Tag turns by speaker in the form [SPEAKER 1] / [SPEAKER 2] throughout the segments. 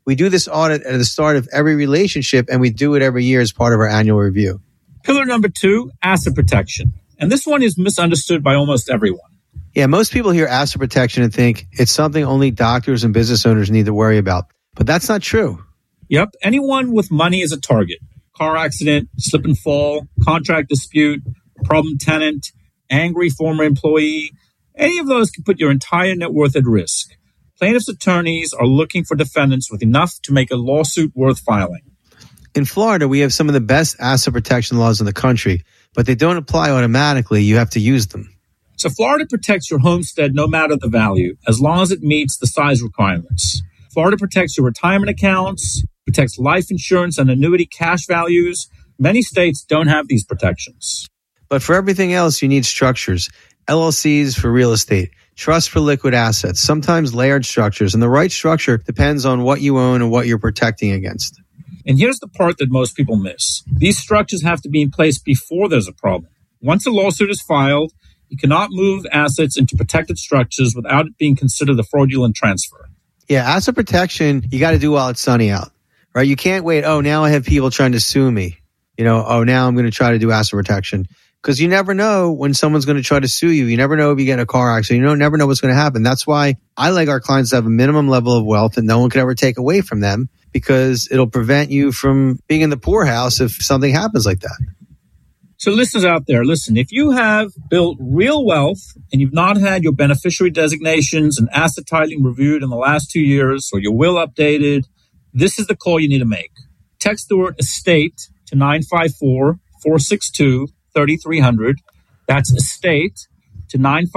[SPEAKER 1] We do this audit at the start of every relationship, and we do it every year as part of our annual review.
[SPEAKER 2] Pillar number 2, asset protection. And this one is misunderstood by almost everyone.
[SPEAKER 1] Yeah, most people hear asset protection and think it's something only doctors and business owners need to worry about. But that's not true.
[SPEAKER 2] Yep, anyone with money is a target. Car accident, slip and fall, contract dispute, problem tenant, angry former employee. Any of those can put your entire net worth at risk. Plaintiffs' attorneys are looking for defendants with enough to make a lawsuit worth filing.
[SPEAKER 1] In Florida, we have some of the best asset protection laws in the country, but they don't apply automatically. You have to use them.
[SPEAKER 2] So Florida protects your homestead no matter the value, as long as it meets the size requirements. Florida protects your retirement accounts, protects life insurance and annuity cash values. Many states don't have these protections.
[SPEAKER 1] But for everything else, you need structures. LLCs for real estate, trust for liquid assets, sometimes layered structures. And the right structure depends on what you own and what you're protecting against.
[SPEAKER 2] And here's the part that most people miss. These structures have to be in place before there's a problem. Once a lawsuit is filed, you cannot move assets into protected structures without it being considered a fraudulent transfer.
[SPEAKER 1] Yeah, asset protection, you got to do while it's sunny out, right? You can't wait, now I have people trying to sue me. Now I'm going to try to do asset protection. Because you never know when someone's going to try to sue you. You never know if you get in a car accident. You never know what's going to happen. That's why I like our clients to have a minimum level of wealth that no one could ever take away from them, because it'll prevent you from being in the poorhouse if something happens like that.
[SPEAKER 2] So listeners out there, listen, if you have built real wealth and you've not had your beneficiary designations and asset titling reviewed in the last 2 years, or your will updated, this is the call you need to make. Text the word estate to 954-462-3300. That's estate to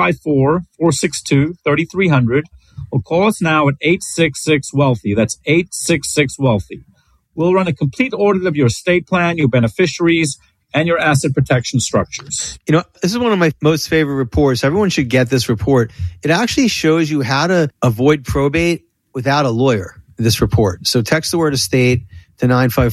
[SPEAKER 2] 954-462-3300. Or call us now at 866-WEALTHY. That's 866-WEALTHY. We'll run a complete audit of your estate plan, your beneficiaries, and your asset protection structures.
[SPEAKER 1] This is one of my most favorite reports. Everyone should get this report. It actually shows you how to avoid probate without a lawyer, this report. So text the word estate to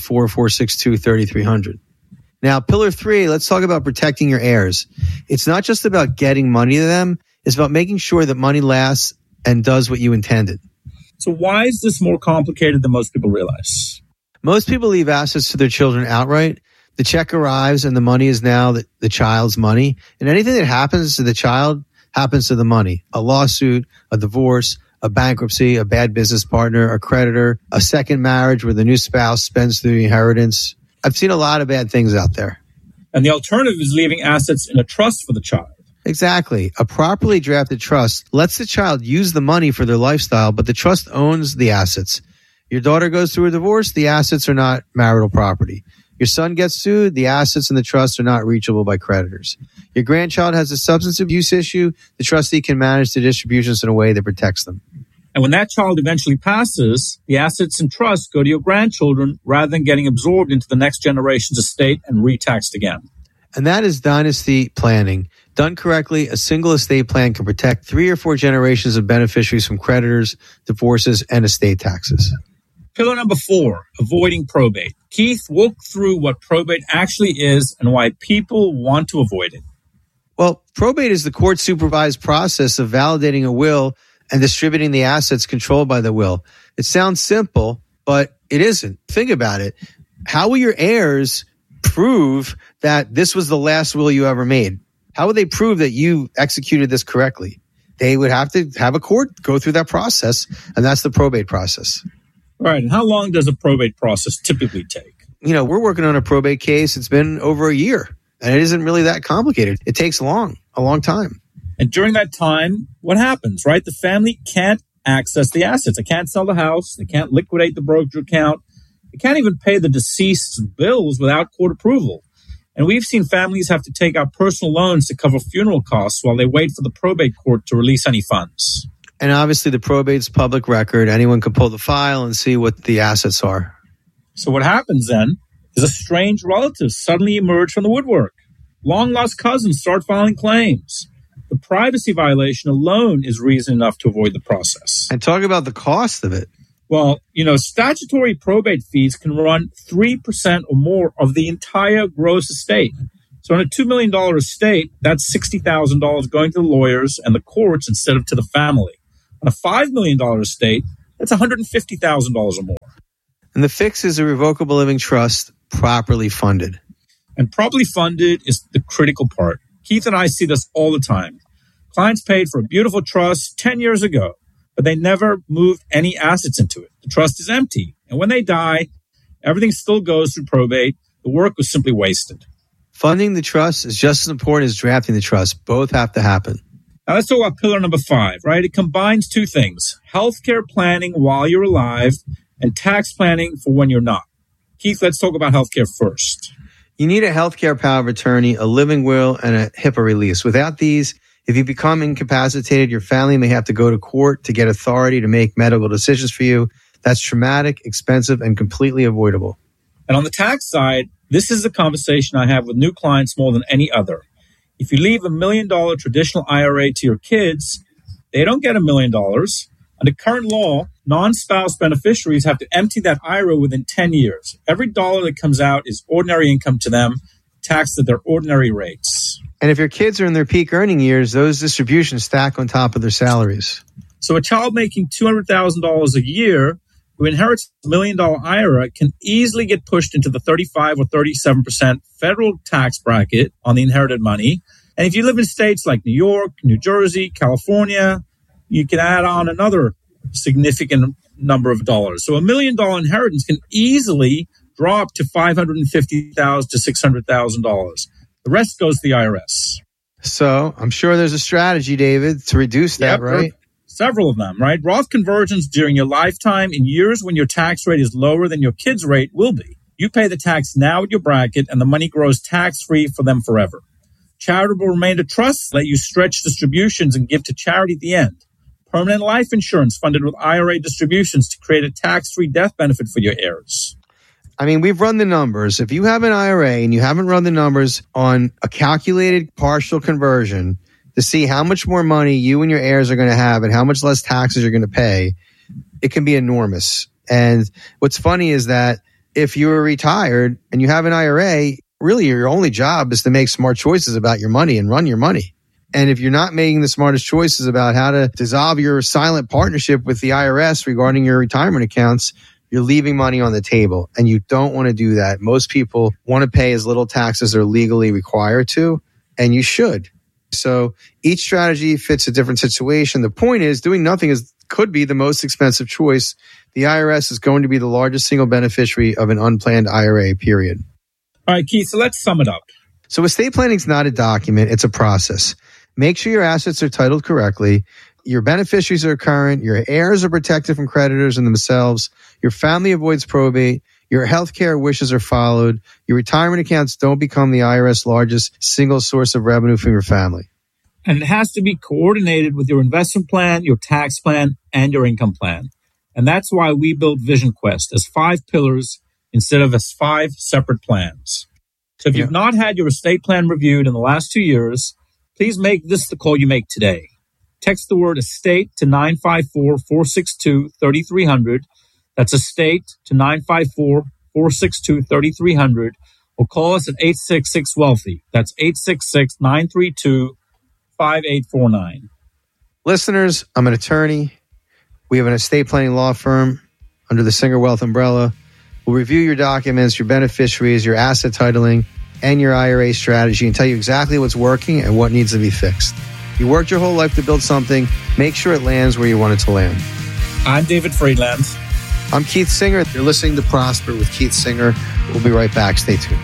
[SPEAKER 1] 954-462-3300. Now, pillar 3, let's talk about protecting your heirs. It's not just about getting money to them. It's about making sure that money lasts and does what you intended.
[SPEAKER 2] So why is this more complicated than most people realize?
[SPEAKER 1] Most people leave assets to their children outright. The check arrives and the money is now the child's money. And anything that happens to the child happens to the money. A lawsuit, a divorce, a bankruptcy, a bad business partner, a creditor, a second marriage where the new spouse spends through the inheritance. I've seen a lot of bad things out there.
[SPEAKER 2] And the alternative is leaving assets in a trust for the child.
[SPEAKER 1] Exactly. A properly drafted trust lets the child use the money for their lifestyle, but the trust owns the assets. Your daughter goes through a divorce, the assets are not marital property. Your son gets sued, the assets in the trust are not reachable by creditors. Your grandchild has a substance abuse issue, the trustee can manage the distributions in a way that protects them.
[SPEAKER 2] And when that child eventually passes, the assets and trust go to your grandchildren rather than getting absorbed into the next generation's estate and retaxed again.
[SPEAKER 1] And that is dynasty planning. Done correctly, a single estate plan can protect 3 or 4 generations of beneficiaries from creditors, divorces, and estate taxes.
[SPEAKER 2] Pillar number 4, avoiding probate. Keith, walk through what probate actually is and why people want to avoid it.
[SPEAKER 1] Well, probate is the court-supervised process of validating a will and distributing the assets controlled by the will. It sounds simple, but it isn't. Think about it. How will your heirs prove that this was the last will you ever made? How would they prove that you executed this correctly? They would have to have a court go through that process, and that's the probate process.
[SPEAKER 2] All right. And how long does a probate process typically take?
[SPEAKER 1] We're working on a probate case. It's been over a year, and it isn't really that complicated. It takes a long time.
[SPEAKER 2] And during that time, what happens, right? The family can't access the assets. They can't sell the house. They can't liquidate the brokerage account. They can't even pay the deceased's bills without court approval. And we've seen families have to take out personal loans to cover funeral costs while they wait for the probate court to release any funds.
[SPEAKER 1] And obviously the probate's public record. Anyone can pull the file and see what the assets are.
[SPEAKER 2] So what happens then is a strange relative suddenly emerge from the woodwork. Long-lost cousins start filing claims. The privacy violation alone is reason enough to avoid the process.
[SPEAKER 1] And talk about the cost of it.
[SPEAKER 2] Well, statutory probate fees can run 3% or more of the entire gross estate. So on a $2 million estate, that's $60,000 going to the lawyers and the courts instead of to the family. On a $5 million estate, that's $150,000 or more.
[SPEAKER 1] And the fix is a revocable living trust properly funded.
[SPEAKER 2] And properly funded is the critical part. Keith and I see this all the time. Clients paid for a beautiful trust 10 years ago, but they never moved any assets into it. The trust is empty. And when they die, everything still goes through probate. The work was simply wasted.
[SPEAKER 1] Funding the trust is just as important as drafting the trust. Both have to happen.
[SPEAKER 2] Now let's talk about pillar number 5, right? It combines two things: healthcare planning while you're alive and tax planning for when you're not. Keith, let's talk about healthcare first.
[SPEAKER 1] You need a healthcare power of attorney, a living will, and a HIPAA release. Without these, if you become incapacitated, your family may have to go to court to get authority to make medical decisions for you. That's traumatic, expensive, and completely avoidable.
[SPEAKER 2] And on the tax side, this is the conversation I have with new clients more than any other. If you leave $1 million traditional IRA to your kids, they don't get $1 million. Under current law, non-spouse beneficiaries have to empty that IRA within 10 years. Every dollar that comes out is ordinary income to them, taxed at their ordinary rates.
[SPEAKER 1] And if your kids are in their peak earning years, those distributions stack on top of their salaries.
[SPEAKER 2] So a child making $200,000 a year who inherits a $1 million IRA can easily get pushed into the 35 or 37% federal tax bracket on the inherited money. And if you live in states like New York, New Jersey, California, you can add on another significant number of dollars. So $1 million inheritance can easily drop to $550,000 to $600,000. The rest goes to the IRS.
[SPEAKER 1] So I'm sure there's a strategy, David, to reduce that, right?
[SPEAKER 2] Several of them, right? Roth conversions during your lifetime in years when your tax rate is lower than your kid's rate will be. You pay the tax now at your bracket and the money grows tax-free for them forever. Charitable remainder trusts let you stretch distributions and give to charity at the end. Permanent life insurance funded with IRA distributions to create a tax-free death benefit for your heirs.
[SPEAKER 1] I mean, we've run the numbers. If you have an IRA and you haven't run the numbers on a calculated partial conversion to see how much more money you and your heirs are going to have and how much less taxes you're going to pay, it can be enormous. And what's funny is that if you're retired and you have an IRA, really your only job is to make smart choices about your money and run your money. And if you're not making the smartest choices about how to dissolve your silent partnership with the IRS regarding your retirement accounts, you're leaving money on the table. And you don't want to do that. Most people want to pay as little tax as they're legally required to, and you should. So each strategy fits a different situation. The point is, doing nothing could be the most expensive choice. The IRS is going to be the largest single beneficiary of an unplanned IRA, period.
[SPEAKER 2] All right, Keith, so let's sum it up.
[SPEAKER 1] So estate planning is not a document. It's a process. Make sure your assets are titled correctly. Your beneficiaries are current. Your heirs are protected from creditors and themselves. Your family avoids probate. Your healthcare wishes are followed. Your retirement accounts don't become the IRS largest single source of revenue from your family.
[SPEAKER 2] And it has to be coordinated with your investment plan, your tax plan, and your income plan. And that's why we built Vision Quest as 5 pillars instead of as 5 separate plans. So if you've not had your estate plan reviewed in the last 2 years, please make this the call you make today. Text the word estate to 954-462-3300. That's estate to 954-462-3300. Or call us at 866-WEALTHY. That's 866-932-5849.
[SPEAKER 1] Listeners, I'm an attorney. We have an estate planning law firm under the Singer Wealth umbrella. We'll review your documents, your beneficiaries, your asset titling, and your IRA strategy and tell you exactly what's working and what needs to be fixed. You worked your whole life to build something. Make sure it lands where you want it to land.
[SPEAKER 2] I'm David Friedland.
[SPEAKER 1] I'm Keith Singer. You're listening to Prosper with Keith Singer. We'll be right back. Stay tuned.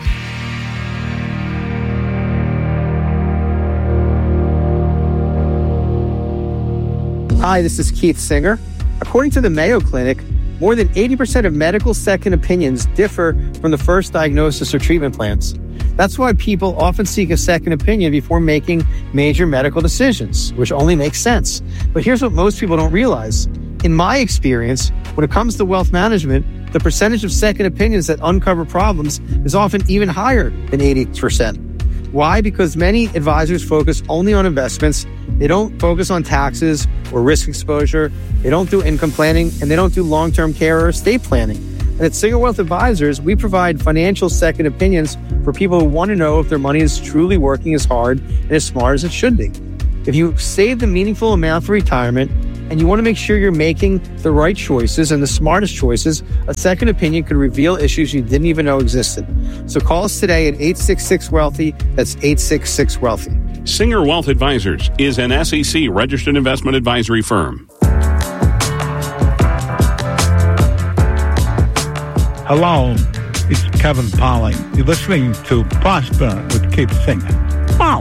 [SPEAKER 3] Hi, this is Keith Singer. According to the Mayo Clinic, more than 80% of medical second opinions differ from the first diagnosis or treatment plans. That's why people often seek a second opinion before making major medical decisions, which only makes sense. But here's what most people don't realize. In my experience, when it comes to wealth management, the percentage of second opinions that uncover problems is often even higher than 80%. Why? Because many advisors focus only on investments. They don't focus on taxes or risk exposure. They don't do income planning, and they don't do long-term care or estate planning. And at Singer Wealth Advisors, we provide financial second opinions for people who want to know if their money is truly working as hard and as smart as it should be. If you saved a meaningful amount for retirement, and you want to make sure you're making the right choices and the smartest choices, a second opinion could reveal issues you didn't even know existed. So call us today at 866-WEALTHY. That's 866-WEALTHY.
[SPEAKER 4] Singer Wealth Advisors is an SEC registered investment advisory firm.
[SPEAKER 5] Hello, it's Kevin Polling. You're listening to Prosper with Keith Singer. Wow.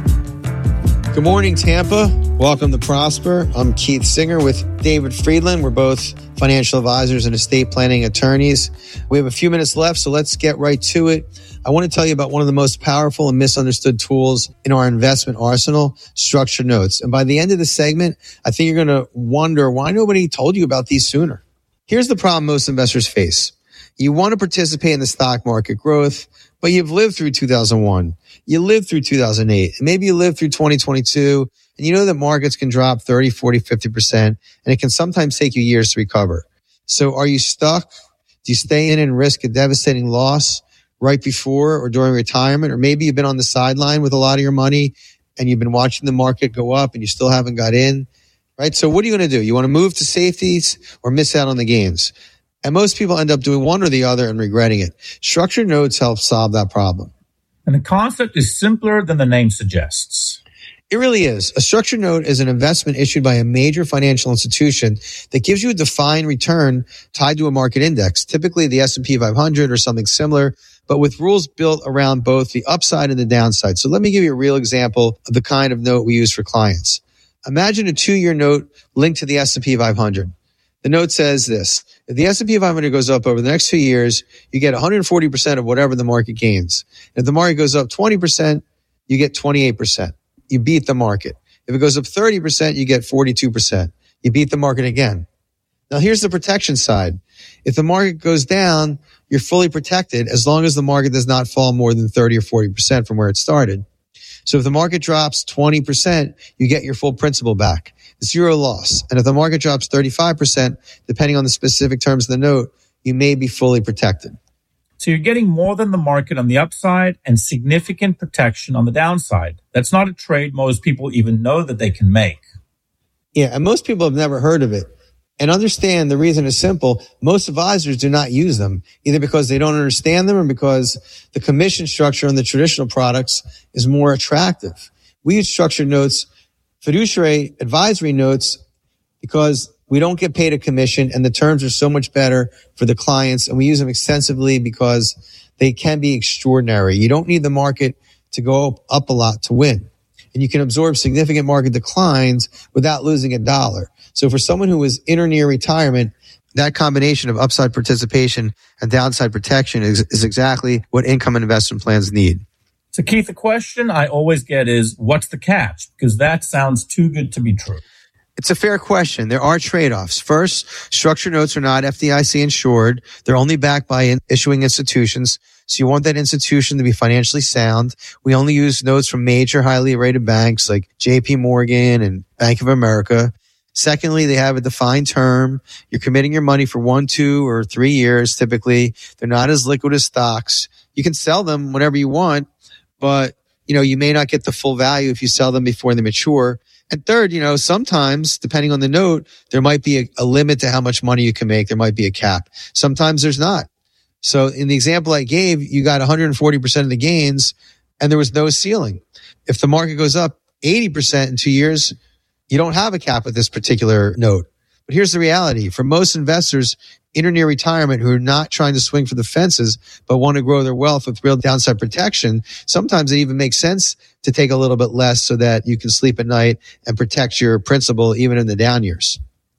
[SPEAKER 1] Good morning, Tampa. Welcome to Prosper. I'm Keith Singer with David Friedland. We're both financial advisors and estate planning attorneys. We have a few minutes left, so let's get right to it. I want to tell you about one of the most powerful and misunderstood tools in our investment arsenal, structured notes. And by the end of the segment, I think you're going to wonder why nobody told you about these sooner. Here's the problem most investors face. You want to participate in the stock market growth, but you've lived through 2001. You lived through 2008. And maybe you lived through 2022. And you know that markets can drop 30, 40, 50%, and it can sometimes take you years to recover. So are you stuck? Do you stay in and risk a devastating loss right before or during retirement? Or maybe you've been on the sideline with a lot of your money and you've been watching the market go up and you still haven't got in, right? So what are you going to do? You want to move to safeties or miss out on the gains? And most people end up doing one or the other and regretting it. Structured notes help solve that problem.
[SPEAKER 2] And the concept is simpler than the name suggests.
[SPEAKER 1] It really is. A structured note is an investment issued by a major financial institution that gives you a defined return tied to a market index, typically the S&P 500 or something similar, but with rules built around both the upside and the downside. So let me give you a real example of the kind of note we use for clients. Imagine a 2-year note linked to the S&P 500. The note says this: if the S&P 500 goes up over the next 2 years, you get 140% of whatever the market gains. If the market goes up 20%, you get 28%. You beat the market. If it goes up 30%, you get 42%. You beat the market again. Now here's the protection side. If the market goes down, you're fully protected as long as the market does not fall more than 30 or 40% from where it started. So if the market drops 20%, you get your full principal back. Zero loss. And if the market drops 35%, depending on the specific terms of the note, you may be fully protected.
[SPEAKER 2] So you're getting more than the market on the upside and significant protection on the downside. That's not a trade most people even know that they can make.
[SPEAKER 1] Yeah, and most people have never heard of it. And understand the reason is simple. Most advisors do not use them, either because they don't understand them or because the commission structure on the traditional products is more attractive. We use structured notes, fiduciary advisory notes, because we don't get paid a commission and the terms are so much better for the clients, and we use them extensively because they can be extraordinary. You don't need the market to go up a lot to win, and you can absorb significant market declines without losing a dollar. So for someone who is in or near retirement, that combination of upside participation and downside protection is exactly what income and investment plans need.
[SPEAKER 2] So Keith, the question I always get is, what's the catch? Because that sounds too good to be true.
[SPEAKER 1] It's a fair question. There are trade-offs. First, structured notes are not FDIC insured. They're only backed by issuing institutions. So you want that institution to be financially sound. We only use notes from major highly rated banks like JP Morgan and Bank of America. Secondly, they have a defined term. You're committing your money for 1, 2, or 3 years. Typically, they're not as liquid as stocks. You can sell them whenever you want, but you may not get the full value if you sell them before they mature. And third, sometimes, depending on the note, there might be a limit to how much money you can make. There might be a cap. Sometimes there's not. So in the example I gave, you got 140% of the gains and there was no ceiling. If the market goes up 80% in 2 years, you don't have a cap with this particular note. But here's the reality. For most investors in or near retirement who are not trying to swing for the fences, but want to grow their wealth with real downside protection, sometimes it even makes sense to take a little bit less so that you can sleep at night and protect your principal even in the down years.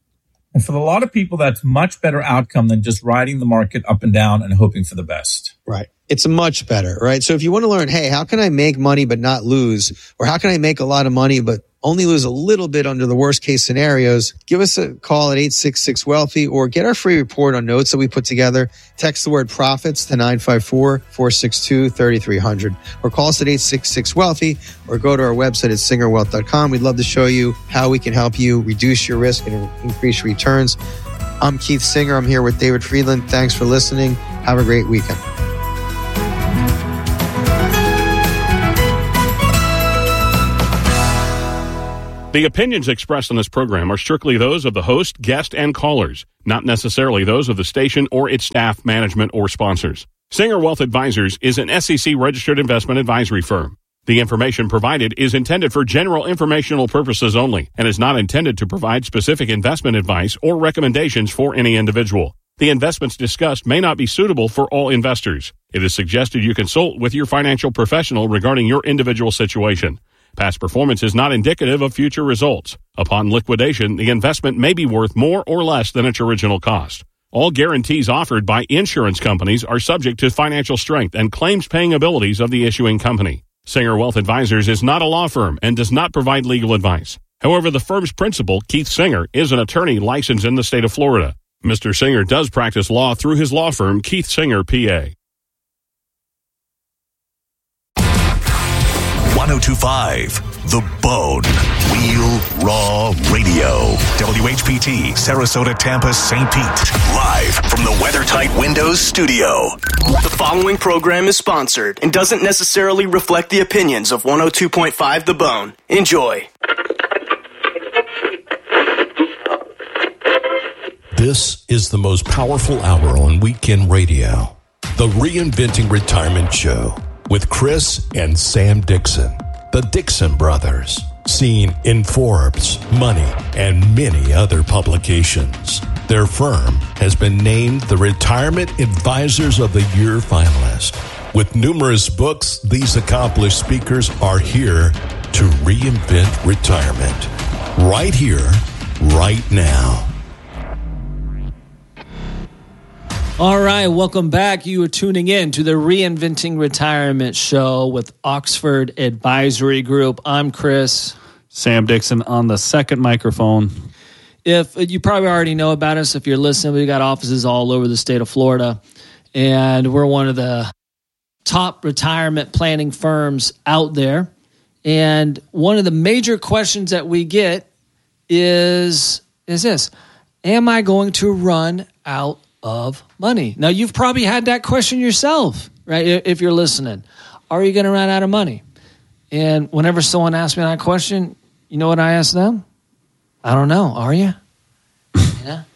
[SPEAKER 2] And for a lot of people, that's much better outcome than just riding the market up and down and hoping for the best.
[SPEAKER 1] Right. It's much better, right? So if you want to learn, hey, how can I make money but not lose? Or how can I make a lot of money but only lose a little bit under the worst case scenarios? Give us a call at 866-WEALTHY or get our free report on notes that we put together. Text the word profits to 954-462-3300 or call us at 866-WEALTHY or go to our website at singerwealth.com. We'd love to show you how we can help you reduce your risk and increase your returns. I'm Keith Singer. I'm here with David Friedland. Thanks for listening. Have a great weekend.
[SPEAKER 4] The opinions expressed on this program are strictly those of the host, guest, and callers, not necessarily those of the station or its staff, management, or sponsors. Singer Wealth Advisors is an SEC-registered investment advisory firm. The information provided is intended for general informational purposes only and is not intended to provide specific investment advice or recommendations for any individual. The investments discussed may not be suitable for all investors. It is suggested you consult with your financial professional regarding your individual situation. Past performance is not indicative of future results. Upon liquidation, the investment may be worth more or less than its original cost. All guarantees offered by insurance companies are subject to financial strength and claims-paying abilities of the issuing company. Singer Wealth Advisors is not a law firm and does not provide legal advice. However, the firm's principal, Keith Singer, is an attorney licensed in the state of Florida. Mr. Singer does practice law through his law firm, Keith Singer, PA.
[SPEAKER 6] 1025 The Bone. Real Raw Radio. WHPT, Sarasota, Tampa, St. Pete. Live from the WeatherTight Windows studio.
[SPEAKER 7] The following program is sponsored and doesn't necessarily reflect the opinions of 102.5 The Bone. Enjoy.
[SPEAKER 8] This is the most powerful hour on weekend radio. The Reinventing Retirement Show. With Chris and Sam Dixon, the Dixon Brothers, seen in Forbes, Money, and many other publications. Their firm has been named the Retirement Advisors of the Year finalist. With numerous books, these accomplished speakers are here to reinvent retirement. Right here, right now.
[SPEAKER 9] All right, welcome back. You are tuning in to the Reinventing Retirement Show with Oxford Advisory Group. I'm Chris.
[SPEAKER 2] Sam Dixon on the second microphone.
[SPEAKER 9] If you probably already know about us, if you're listening, we got offices all over the state of Florida, and we're one of the top retirement planning firms out there. And one of the major questions that we get is this: am I going to run out of money? Now, you've probably had that question yourself, right? If you're listening, are you going to run out of money? And whenever someone asks me that question, you know what I ask them? I don't know. Are you? Yeah.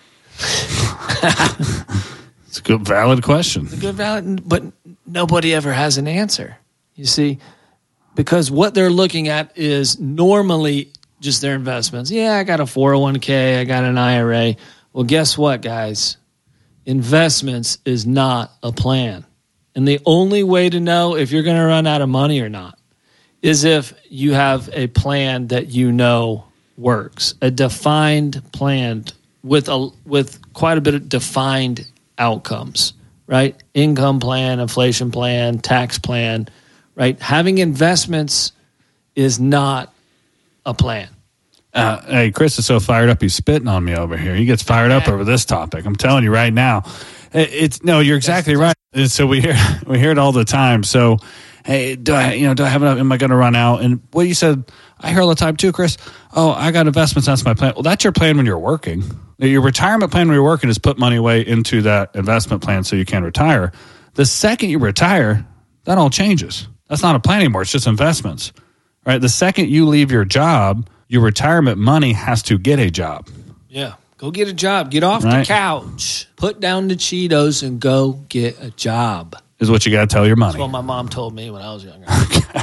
[SPEAKER 2] It's a good, valid question.
[SPEAKER 9] It's a good, valid, but nobody ever has an answer. You see, because what they're looking at is normally just their investments. Yeah, I got a 401k, I got an IRA. Well, guess what, guys? Investments is not a plan. And the only way to know if you're going to run out of money or not is if you have a plan that you know works, a defined plan with quite a bit of defined outcomes, right? Income plan, inflation plan, tax plan, right? Having investments is not a plan.
[SPEAKER 2] Hey, Chris is so fired up, he's spitting on me over here. He gets fired up over this topic. I'm telling you right now. You're exactly right. So we hear it all the time. So, hey, do I have enough? Am I going to run out? And what you said, I hear all the time too, Chris. Oh, I got investments. That's my plan. Well, that's your plan when you're working. Your retirement plan when you're working is put money away into that investment plan so you can retire. The second you retire, that all changes. That's not a plan anymore. It's just investments, right? The second you leave your job, your retirement money has to get a job.
[SPEAKER 9] Yeah. Go get a job. Get off the couch. Put down the Cheetos and go get a job.
[SPEAKER 2] Is what you got to tell your money.
[SPEAKER 9] That's what my mom told me when I was younger.
[SPEAKER 2] Okay.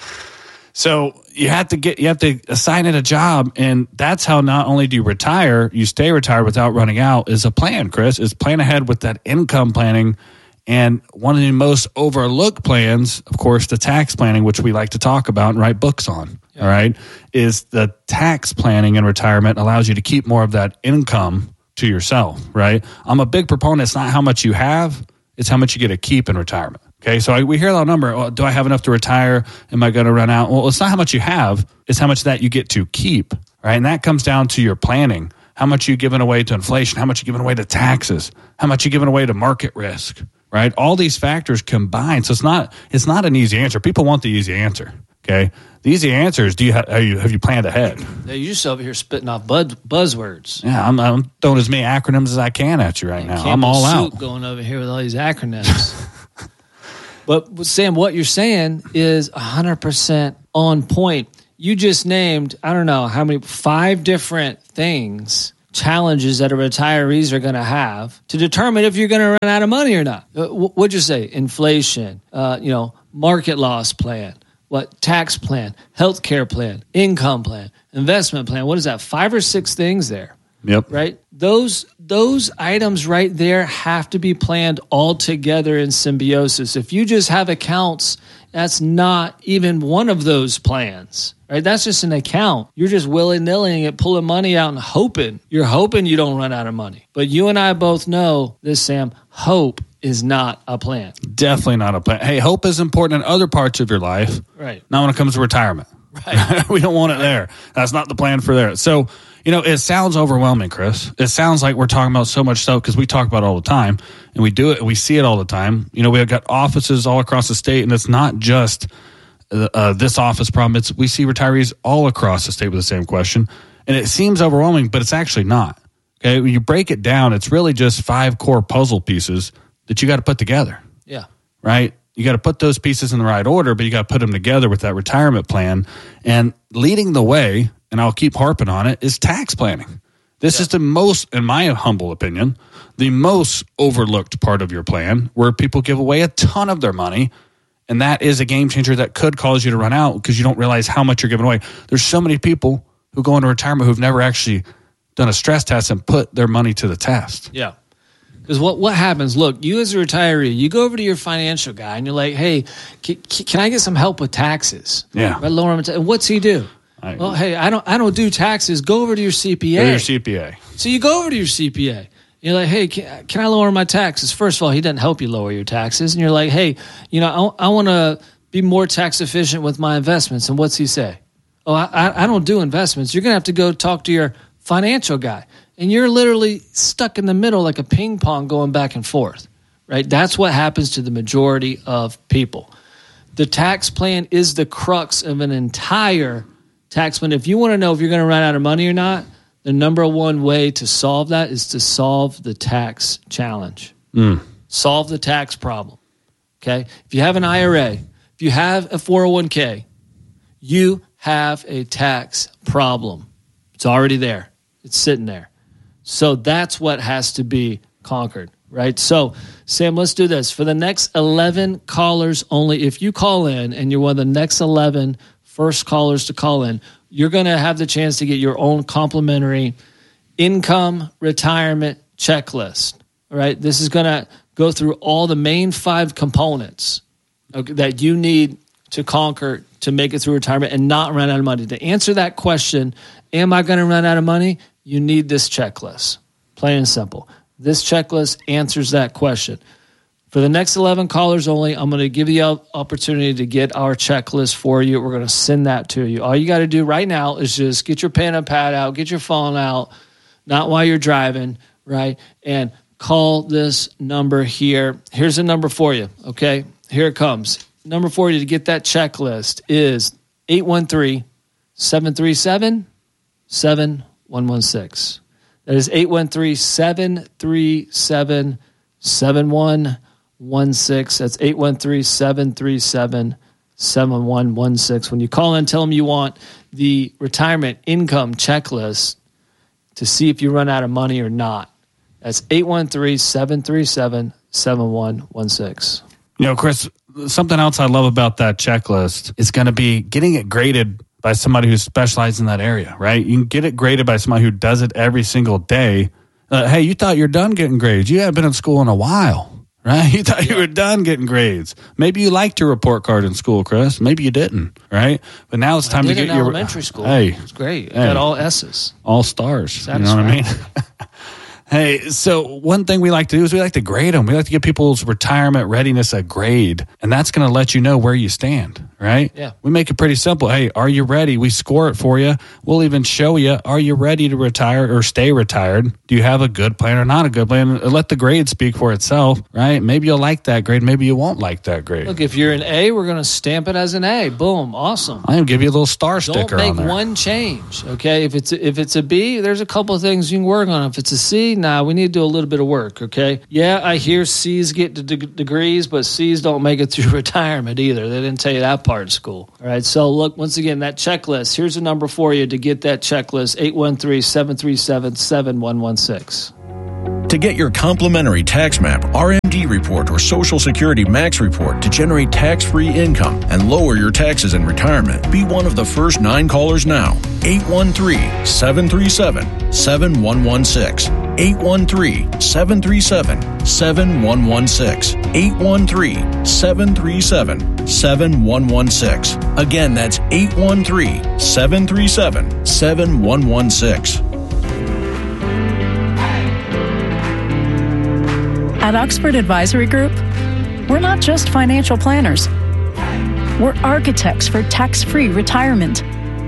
[SPEAKER 2] So you have to assign it a job, and that's how not only do you retire, you stay retired without running out, is a plan, Chris, is plan ahead with that income planning. And one of the most overlooked plans, of course, the tax planning, which we like to talk about and write books on, all right, is the tax planning in retirement allows you to keep more of that income to yourself, right? I'm a big proponent. It's not how much you have, it's how much you get to keep in retirement. Okay, so we hear that number. Oh, do I have enough to retire? Am I going to run out? Well, it's not how much you have, it's how much that you get to keep, right? And that comes down to your planning. How much are you giving away to inflation? How much are you giving away to taxes? How much are you giving away to market risk? Right? All these factors combined. So it's not an easy answer. People want the easy answer. Okay. The easy answer is, have you planned ahead?
[SPEAKER 9] Yeah, you're just over here spitting off buzzwords.
[SPEAKER 2] Yeah, I'm throwing as many acronyms as I can at you right now. I'm all out.
[SPEAKER 9] Going over here with all these acronyms. But Sam, what you're saying is 100% on point. you just named, I don't know how many, 5 different things, challenges that retirees are going to have to determine if you're going to run out of money or not. What'd you say? Inflation, market loss plan, tax plan, healthcare plan, income plan, investment plan. What is that? 5 or 6 things there.
[SPEAKER 10] Yep.
[SPEAKER 9] Right? Those items right there have to be planned all together in symbiosis. If you just have accounts, that's not even one of those plans. Right? That's just an account. You're just willy-nilly it, pulling money out and hoping. You're hoping you don't run out of money. But you and I both know this, Sam. Hope is not a plan.
[SPEAKER 10] Definitely not a plan. Hey, hope is important in other parts of your life.
[SPEAKER 9] Right.
[SPEAKER 10] Not when it comes to retirement.
[SPEAKER 9] Right.
[SPEAKER 10] We don't want it there. That's not the plan for there. So, it sounds overwhelming, Chris. It sounds like we're talking about so much stuff because we talk about it all the time and we do it and we see it all the time. We've got offices all across the state, and it's not just this office problem. We see retirees all across the state with the same question, and it seems overwhelming, but it's actually not. Okay, when you break it down, it's really just 5 core puzzle pieces that you got to put together.
[SPEAKER 9] Yeah.
[SPEAKER 10] Right? You got to put those pieces in the right order, but you got to put them together with that retirement plan. And leading the way, and I'll keep harping on it, is tax planning. This is the most, in my humble opinion, the most overlooked part of your plan, where people give away a ton of their money. And that is a game changer that could cause you to run out because you don't realize how much you're giving away. There's so many people who go into retirement who've never actually done a stress test and put their money to the test.
[SPEAKER 9] Yeah. Because what happens, look, you as a retiree, you go over to your financial guy and you're like, hey, can I get some help with taxes?
[SPEAKER 10] Yeah.
[SPEAKER 9] Right, lower and what's he do? Well, hey, I don't do taxes. Go over to your CPA.
[SPEAKER 10] Go to your CPA.
[SPEAKER 9] So you go over to your CPA. You're like, hey, can I lower my taxes? First of all, he doesn't help you lower your taxes. And you're like, hey, I want to be more tax efficient with my investments. And what's he say? Oh, I don't do investments. You're going to have to go talk to your financial guy. And you're literally stuck in the middle like a ping pong going back and forth, right? That's what happens to the majority of people. The tax plan is the crux of an entire tax plan. If you want to know if you're going to run out of money or not, the number one way to solve that is to solve the tax challenge. Solve the tax problem, okay? If you have an IRA, if you have a 401k, you have a tax problem. It's already there. It's sitting there. So that's what has to be conquered, right? So, Sam, let's do this. For the next 11 callers only, if you call in and you're one of the next 11 first callers to call in, you're going to have the chance to get your own complimentary income retirement checklist, all right? This is going to go through all the main 5 components that you need to conquer to make it through retirement and not run out of money. To answer that question, am I going to run out of money? You need this checklist, plain and simple. This checklist answers that question. For the next 11 callers only, I'm going to give you an opportunity to get our checklist for you. We're going to send that to you. All you got to do right now is just get your pen and pad out, get your phone out, not while you're driving, right? And call this number here. Here's a number for you, okay? Here it comes. Number for you to get that checklist is 813-737-7116. That is 813-737-7116. That's 813-737-7116. When you call in, tell them you want the retirement income checklist to see if you run out of money or not. That's 813-737-7116.
[SPEAKER 10] Chris, something else I love about that checklist is going to be getting it graded by somebody who specializes in that area, right? You can get it graded by somebody who does it every single day. Hey, you thought you're done getting grades. You haven't been in school in a while, right? You thought you were done getting grades. Maybe you liked your report card in school, Chris. Maybe you didn't, right? But now it's time to get your
[SPEAKER 9] elementary school.
[SPEAKER 10] Hey,
[SPEAKER 9] it's great. I got all S's,
[SPEAKER 10] all stars.
[SPEAKER 9] That's
[SPEAKER 10] you know what
[SPEAKER 9] right.
[SPEAKER 10] I mean? Hey, so one thing we like to do is we like to grade them. We like to give people's retirement readiness a grade, and that's going to let you know where you stand, right?
[SPEAKER 9] Yeah.
[SPEAKER 10] We make it pretty simple. Hey, are you ready? We score it for you. We'll even show you, are you ready to retire or stay retired? Do you have a good plan or not a good plan? Let the grade speak for itself, right? Maybe you'll like that grade. Maybe you won't like that grade.
[SPEAKER 9] Look, if you're an A, we're going to stamp it as an A. Boom. Awesome.
[SPEAKER 10] I'm going to give you a little star sticker on there.
[SPEAKER 9] Don't make one change, okay? If it's a B, there's a couple of things you can work on. If it's a C, Nah, we need to do a little bit of work, okay? Yeah, I hear C's get degrees, but C's don't make it through retirement either. They didn't tell you that part in school. All right, so look, once again, that checklist. Here's a number for you to get that checklist, 813-737-7116.
[SPEAKER 11] To get your complimentary tax map, RMD report, or Social Security Max report to generate tax-free income and lower your taxes in retirement, be one of the first 9 callers now. 813-737-7116. 813-737-7116. 813-737-7116. Again, that's 813-737-7116.
[SPEAKER 12] At Oxford Advisory Group, we're not just financial planners. We're architects for tax-free retirement.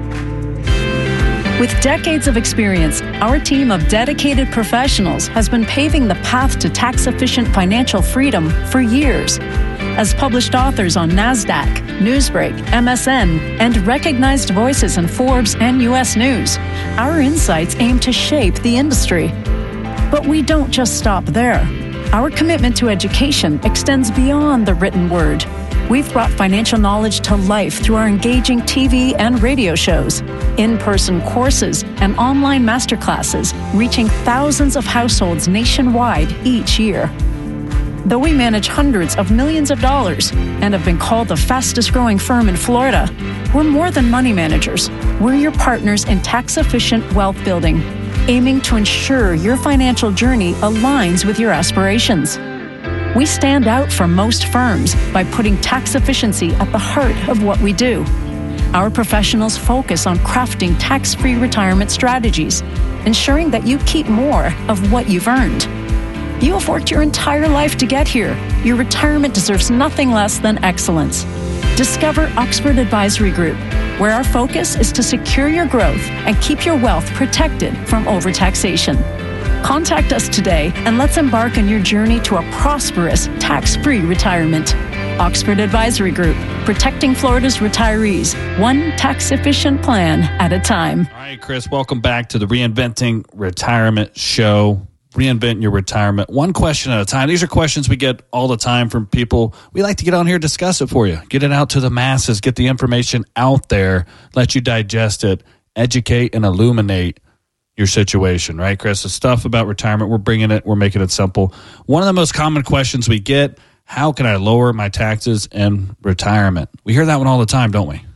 [SPEAKER 12] With decades of experience, our team of dedicated professionals has been paving the path to tax-efficient financial freedom for years. As published authors on NASDAQ, Newsbreak, MSN, and recognized voices in Forbes and U.S. News, our insights aim to shape the industry. But we don't just stop there. Our commitment to education extends beyond the written word. We've brought financial knowledge to life through our engaging TV and radio shows, in-person courses, and online masterclasses, reaching thousands of households nationwide each year. Though we manage hundreds of millions of dollars and have been called the fastest-growing firm in Florida, we're more than money managers. We're your partners in tax-efficient wealth building, aiming to ensure your financial journey aligns with your aspirations. We stand out from most firms by putting tax efficiency at the heart of what we do. Our professionals focus on crafting tax-free retirement strategies, ensuring that you keep more of what you've earned. You have worked your entire life to get here. Your retirement deserves nothing less than excellence. Discover Oxford Advisory Group, where our focus is to secure your growth and keep your wealth protected from overtaxation. Contact us today and let's embark on your journey to a prosperous, tax-free retirement. Oxford Advisory Group, protecting Florida's retirees, one tax-efficient plan at a time.
[SPEAKER 10] All right, Chris, welcome back to the Reinventing Retirement Show. Reinvent your retirement, one question at a time. These are questions we get all the time from people. We like to get on here, discuss it for you, get it out to the masses, get the information out there, let you digest it, educate and illuminate your situation, right, Chris? The stuff about retirement, we're bringing it, we're making it simple. One of the most common questions we get, how can I lower my taxes in retirement? We hear that one all the time, don't we?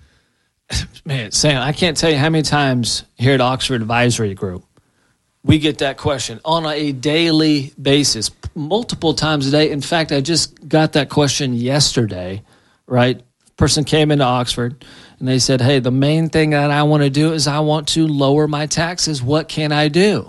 [SPEAKER 9] Man, Sam, I can't tell you how many times here at Oxford Advisory Group, we get that question on a daily basis, multiple times a day. In fact, I just got that question yesterday, right? Person came into Oxford and they said, hey, the main thing that I want to do is I want to lower my taxes. What can I do?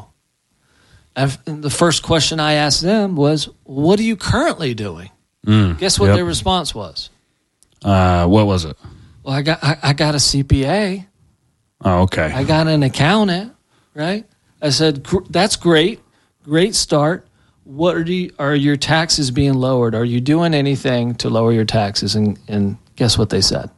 [SPEAKER 9] And the first question I asked them was, what are you currently doing? Guess what their response was?
[SPEAKER 10] What was it?
[SPEAKER 9] Well, I got a CPA.
[SPEAKER 10] Oh, okay.
[SPEAKER 9] I got an accountant, right? I said, that's great. Great start. What are your taxes being lowered? Are you doing anything to lower your taxes? And guess what they said?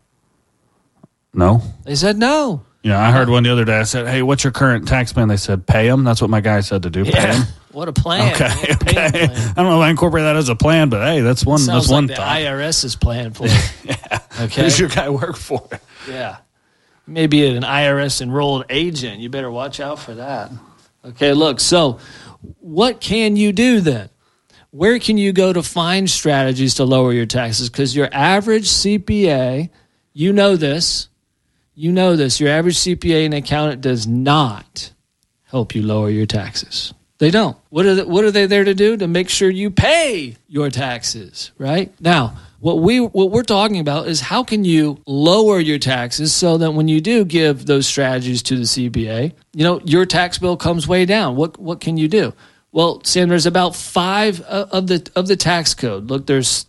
[SPEAKER 10] No.
[SPEAKER 9] They said no.
[SPEAKER 10] Yeah, I heard one the other day. I said, hey, what's your current tax plan? They said, pay them. That's what my guy said to do. Pay them.
[SPEAKER 9] What a plan.
[SPEAKER 10] Okay.
[SPEAKER 9] Plan.
[SPEAKER 10] I don't know if I incorporate that as a plan, but hey, that's one.
[SPEAKER 9] Sounds
[SPEAKER 10] that's one
[SPEAKER 9] like the
[SPEAKER 10] thought.
[SPEAKER 9] IRS's plan for it.
[SPEAKER 10] Yeah.
[SPEAKER 9] Okay.
[SPEAKER 10] Who's your guy work for?
[SPEAKER 9] Yeah. Maybe an IRS enrolled agent. You better watch out for that. Okay, look, so what can you do then? Where can you go to find strategies to lower your taxes? Because your average CPA, you know this, your average CPA and accountant does not help you lower your taxes. They don't. What are they there to do? To make sure you pay your taxes, right? Now, what we're talking about is how can you lower your taxes so that when you do give those strategies to the CPA, your tax bill comes way down. What can you do? Well, Sam, there's about 5 of the tax code. Look, there's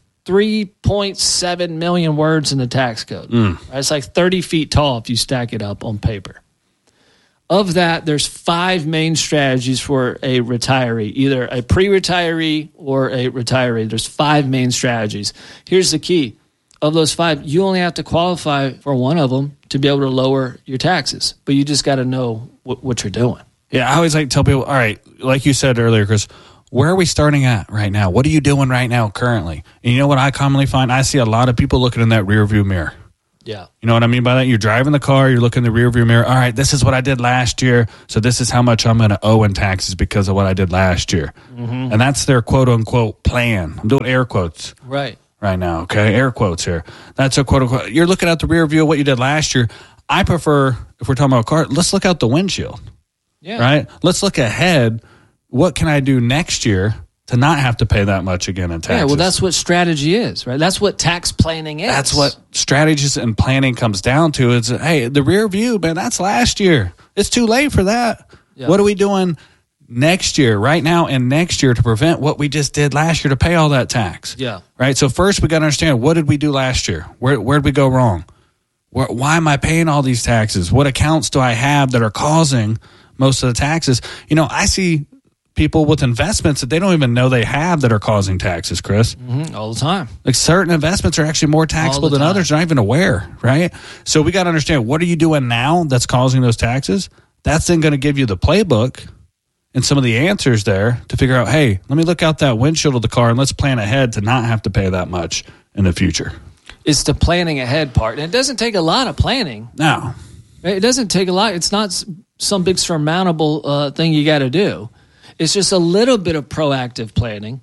[SPEAKER 9] 3.7 million words in the tax code. Right? It's like 30 feet tall if you stack it up on paper. Of that, there's 5 main strategies for a retiree, either a pre-retiree or a retiree. There's 5 main strategies. Here's the key. Of those 5, you only have to qualify for one of them to be able to lower your taxes, but you just got to know what you're doing.
[SPEAKER 10] Yeah, I always like to tell people, all right, like you said earlier, Chris, where are we starting at right now? What are you doing right now currently? And you know what I commonly find? I see a lot of people looking in that rear view mirror.
[SPEAKER 9] Yeah.
[SPEAKER 10] You know what I mean by that? You're driving the car, you're looking in the rear view mirror. All right, this is what I did last year, so this is how much I'm going to owe in taxes because of what I did last year. Mm-hmm. And that's their quote-unquote plan. I'm doing air quotes right now, okay? Air quotes here. That's a quote-unquote. You're looking at the rear view of what you did last year. I prefer, if we're talking about a car, let's look out the windshield. Yeah. Right? Let's look ahead. What can I do next year to not have to pay that much again in taxes?
[SPEAKER 9] Yeah, well, that's what strategy is, right? That's what tax planning is.
[SPEAKER 10] That's what strategies and planning comes down to. It's, hey, the rear view, man, that's last year. It's too late for that. Yeah. What are we doing next year, right now and next year to prevent what we just did last year to pay all that tax?
[SPEAKER 9] Yeah.
[SPEAKER 10] Right? So first we got to understand, what did we do last year? Where did we go wrong? Why am I paying all these taxes? What accounts do I have that are causing most of the taxes? You know, I see people with investments that they don't even know they have that are causing taxes, Chris.
[SPEAKER 9] Mm-hmm. All the time.
[SPEAKER 10] Like certain investments are actually more taxable than others. They're not even aware, right? So we got to understand, what are you doing now that's causing those taxes? That's then going to give you the playbook and some of the answers there to figure out, hey, let me look out that windshield of the car and let's plan ahead to not have to pay that much in the future.
[SPEAKER 9] It's the planning ahead part. And it doesn't take a lot of planning.
[SPEAKER 10] No.
[SPEAKER 9] It doesn't take a lot. It's not some big surmountable thing you got to do. It's just a little bit of proactive planning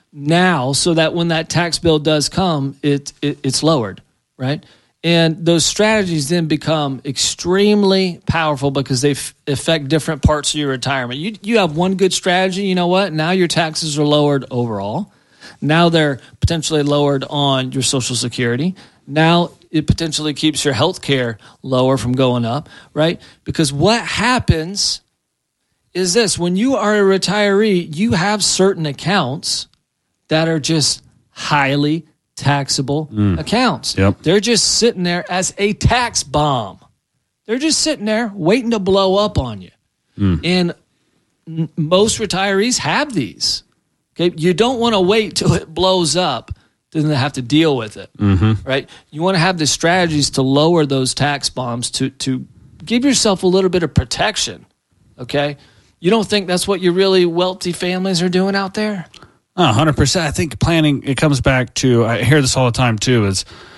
[SPEAKER 9] now so that when that tax bill does come, it's lowered, right? And those strategies then become extremely powerful because they affect different parts of your retirement. You have one good strategy, you know what? Now your taxes are lowered overall. Now they're potentially lowered on your Social Security. Now it potentially keeps your health care lower from going up, right? Because what happens is this: when you are a retiree, you have certain accounts that are just highly taxable accounts.
[SPEAKER 10] Yep.
[SPEAKER 9] They're just sitting there as a tax bomb. They're just sitting there waiting to blow up on you. And most retirees have these. Okay, you don't want to wait till it blows up to then have to deal with it, right? You want to have the strategies to lower those tax bombs to give yourself a little bit of protection, okay? You don't think that's what your really wealthy families are doing out there?
[SPEAKER 10] 100%. I think planning, it comes back to, I hear this all the time too,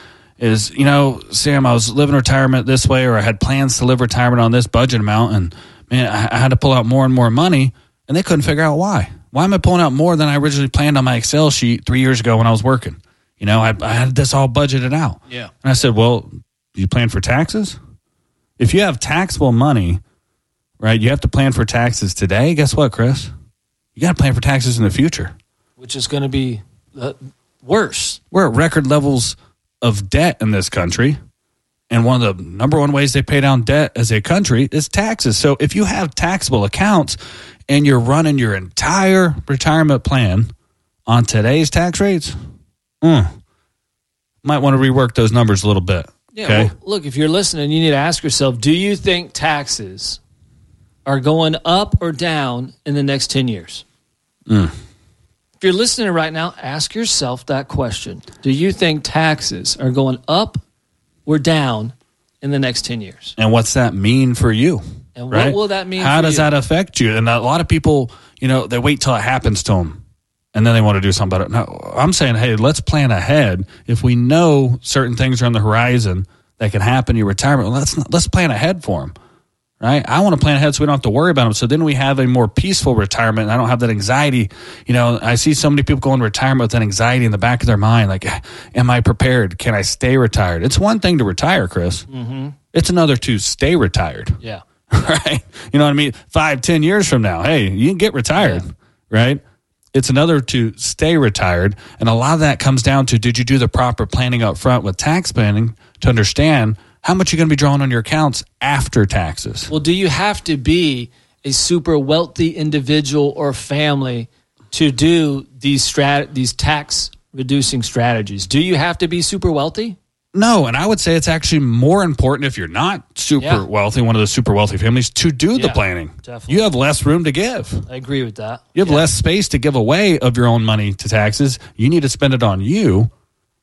[SPEAKER 10] is you know, Sam, I was living retirement this way, or I had plans to live retirement on this budget amount, and man, I had to pull out more and more money, and they couldn't figure out why. Why am I pulling out more than I originally planned on my Excel sheet 3 years ago when I was working? You know, I had this all budgeted out.
[SPEAKER 9] Yeah.
[SPEAKER 10] And I said, well, do you plan for taxes? If you have taxable money, right, you have to plan for taxes today. Guess what, Chris? You got to plan for taxes in the future.
[SPEAKER 9] Which is going to be worse.
[SPEAKER 10] We're at record levels of debt in this country. And one of the number one ways they pay down debt as a country is taxes. So if you have taxable accounts and you're running your entire retirement plan on today's tax rates, might want to rework those numbers a little bit.
[SPEAKER 9] Yeah,
[SPEAKER 10] okay?
[SPEAKER 9] Well, look, if you're listening, you need to ask yourself, do you think taxes are going up or down in the next 10 years? If you're listening right now, ask yourself that question. Do you think taxes are going up or down in the next 10 years?
[SPEAKER 10] And what's that mean for you?
[SPEAKER 9] And
[SPEAKER 10] right?
[SPEAKER 9] what will that mean
[SPEAKER 10] How
[SPEAKER 9] for
[SPEAKER 10] does
[SPEAKER 9] you?
[SPEAKER 10] that affect you? And a lot of people, you know, they wait till it happens to them, and then they want to do something about it. No, I'm saying, hey, let's plan ahead. If we know certain things are on the horizon that can happen in your retirement, well, let's plan ahead for them. Right? I want to plan ahead so we don't have to worry about them. So then we have a more peaceful retirement, and I don't have that anxiety. You know, I see so many people go into retirement with that anxiety in the back of their mind. Like, am I prepared? Can I stay retired? It's one thing to retire, Chris. It's another to stay retired.
[SPEAKER 9] Yeah.
[SPEAKER 10] Right? You know what I mean? 5-10 years from now, hey, you can get retired. Yeah. Right? It's another to stay retired. And a lot of that comes down to, did you do the proper planning up front with tax planning to understand how much you're going to be drawing on your accounts after taxes?
[SPEAKER 9] Well, do you have to be a super wealthy individual or family to do these tax reducing strategies? Do you have to be super wealthy?
[SPEAKER 10] No, and I would say it's actually more important if you're not super wealthy, one of those super wealthy families, to do the planning.
[SPEAKER 9] Definitely.
[SPEAKER 10] You have less room to give.
[SPEAKER 9] I agree with that.
[SPEAKER 10] You have less space to give away of your own money to taxes. You need to spend it on you,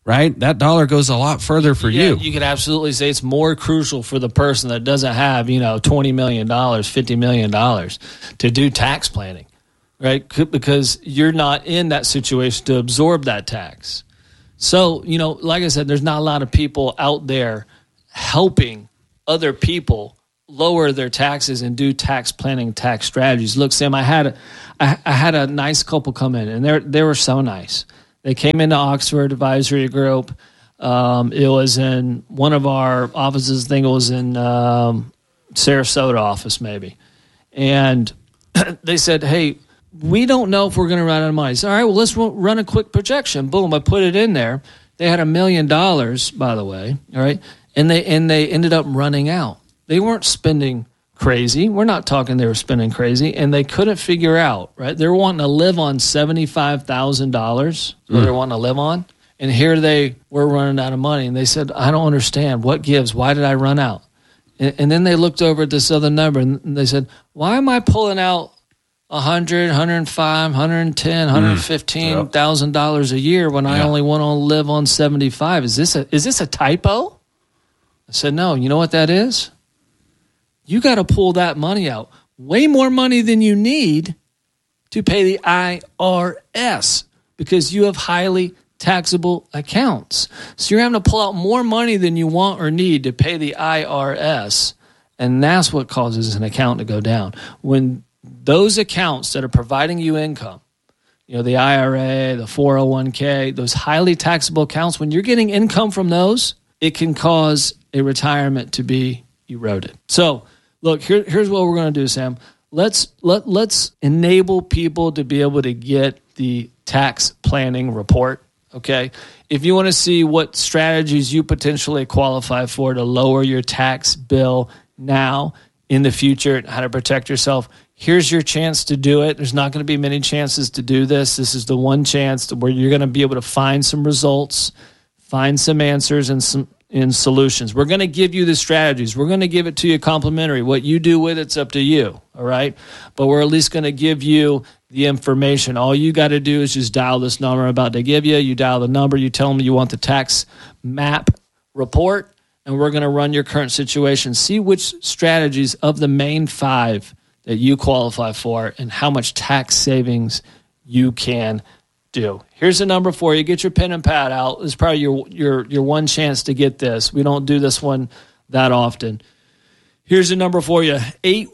[SPEAKER 10] right? That dollar goes a lot further for you.
[SPEAKER 9] You could absolutely say it's more crucial for the person that doesn't have, $20 million, $50 million to do tax planning, right? Because you're not in that situation to absorb that tax. So, like I said, there's not a lot of people out there helping other people lower their taxes and do tax planning, tax strategies. Look, Sam, I had a nice couple come in, and they were so nice. They came into Oxford Advisory Group. It was in one of our offices. I think it was in Sarasota office maybe. And they said, hey, we don't know if we're going to run out of money. I said, all right, well, let's run a quick projection. Boom, I put it in there. They had $1 million, by the way, all right? And they ended up running out. They weren't spending crazy. We're not talking they were spending crazy, and they couldn't figure out, right? They're wanting to live on $75,000, what they're wanting to live on, and here they were running out of money, and they said, I don't understand. What gives? Why did I run out? And then they looked over at this other number, and they said, why am I pulling out $100, $105, $110, $115,000 a year when I only want to live on $75? Is this a typo? I said, no. You know what that is? You got to pull that money out. Way more money than you need to pay the IRS because you have highly taxable accounts. So you're having to pull out more money than you want or need to pay the IRS, and that's what causes an account to go down. When those accounts that are providing you income, the IRA, the 401k, those highly taxable accounts, when you're getting income from those, it can cause a retirement to be eroded. So, look, here's what we're going to do, Sam. Let's enable people to be able to get the tax planning report, okay? If you want to see what strategies you potentially qualify for to lower your tax bill now, in the future, how to protect yourself, here's your chance to do it. There's not going to be many chances to do this. This is the one chance where you're going to be able to find some results, find some answers, and some solutions. We're going to give you the strategies. We're going to give it to you complimentary. What you do with it's up to you, all right? But we're at least going to give you the information. All you got to do is just dial this number I'm about to give you. You dial the number. You tell them you want the tax map report, and we're going to run your current situation, see which strategies of the main 5 that you qualify for and how much tax savings you can do. Here's the number for you. Get your pen and pad out. This is probably your one chance to get this. We don't do this one that often. Here's the number for you.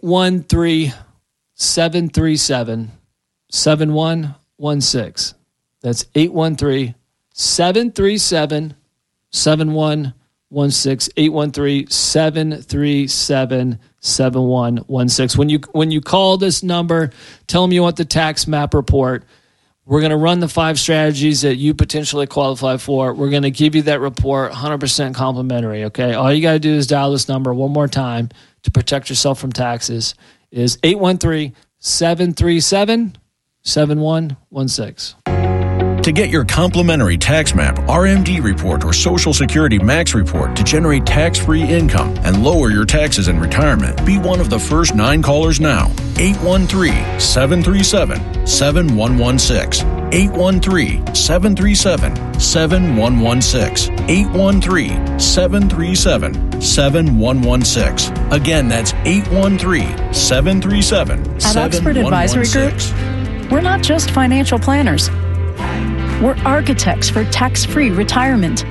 [SPEAKER 9] 813-737-7116. That's 813-737-7116. 813-737-7116. When you call this number, tell them you want the tax map report. We're going to run the 5 strategies that you potentially qualify for. We're going to give you that report 100% complimentary, okay? All you got to do is dial this number one more time to protect yourself from taxes. Is 813-737-7116.
[SPEAKER 11] To get your complimentary tax map, RMD report, or Social Security Max report to generate tax-free income and lower your taxes in retirement, be one of the first 9 callers now. 813-737-7116. 813-737-7116. 813-737-7116. Again, that's 813-737-7116.
[SPEAKER 12] At Oxford Advisory Group, we're not just financial planners. We're architects for tax-free retirement.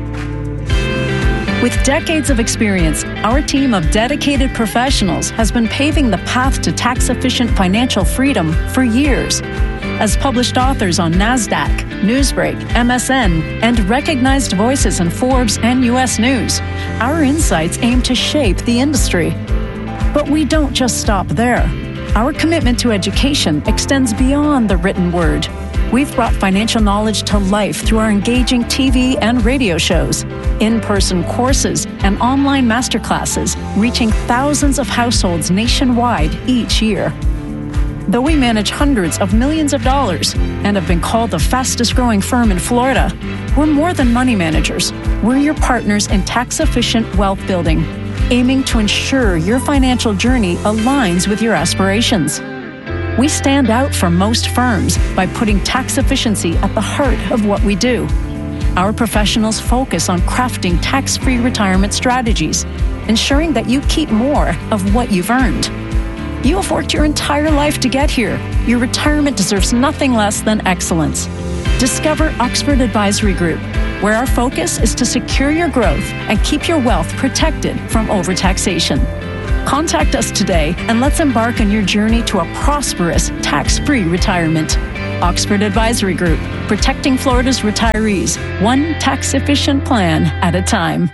[SPEAKER 12] With decades of experience, our team of dedicated professionals has been paving the path to tax-efficient financial freedom for years. As published authors on NASDAQ, Newsbreak, MSN, and recognized voices in Forbes and U.S. News, our insights aim to shape the industry. But we don't just stop there. Our commitment to education extends beyond the written word. We've brought financial knowledge to life through our engaging TV and radio shows, in-person courses, and online masterclasses, reaching thousands of households nationwide each year. Though we manage hundreds of millions of dollars and have been called the fastest-growing firm in Florida, we're more than money managers. We're your partners in tax-efficient wealth building, aiming to ensure your financial journey aligns with your aspirations. We stand out from most firms by putting tax efficiency at the heart of what we do. Our professionals focus on crafting tax-free retirement strategies, ensuring that you keep more of what you've earned. You have worked your entire life to get here. Your retirement deserves nothing less than excellence. Discover Oxford Advisory Group, where our focus is to secure your growth and keep your wealth protected from overtaxation. Contact us today and let's embark on your journey to a prosperous, tax-free retirement. Oxford Advisory Group, protecting Florida's retirees, one tax-efficient plan at a time.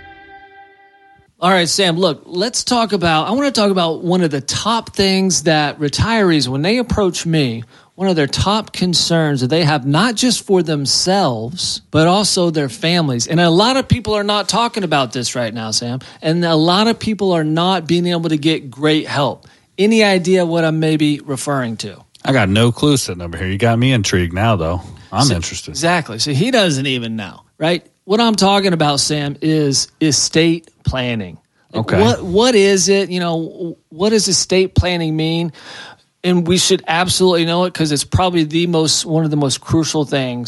[SPEAKER 9] All right, Sam, look, I want to talk about one of the top things that retirees, when they approach me, one of their top concerns that they have, not just for themselves, but also their families. And a lot of people are not talking about this right now, Sam. And a lot of people are not being able to get great help. Any idea what I'm maybe referring to?
[SPEAKER 10] I got no clue sitting over here. You got me intrigued now, though. I'm interested.
[SPEAKER 9] Exactly. So he doesn't even know, right? What I'm talking about, Sam, is estate planning.
[SPEAKER 10] Okay.
[SPEAKER 9] What is it? What does estate planning mean? And we should absolutely know it because it's probably one of the most crucial